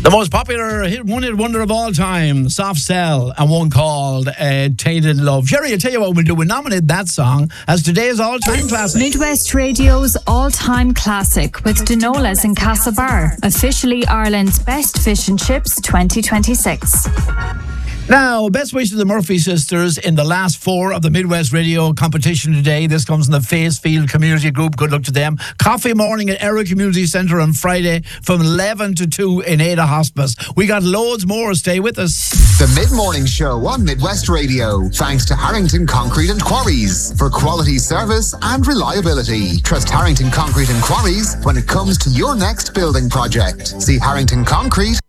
The most popular one-hit wonder of all time, Soft Cell, and one called Tainted Love. Jerry, I tell you what we'll do. We'll nominate that song as today's all-time classic. Midwest Radio's all-time classic with Denolas and Castlebar. Officially Ireland's Best Fish and Chips 2026. Now, best wishes to the Murphy sisters in the last four of the Midwest Radio competition today. This comes from the Facefield Community Group. Good luck to them. Coffee morning at Era Community Centre on Friday from 11 to 2 in Ada Hospice. We got loads more. Stay with us. The Mid-Morning Show on Midwest Radio. Thanks to Harrington Concrete and Quarries for quality service and reliability. Trust Harrington Concrete and Quarries when it comes to your next building project. See Harrington Concrete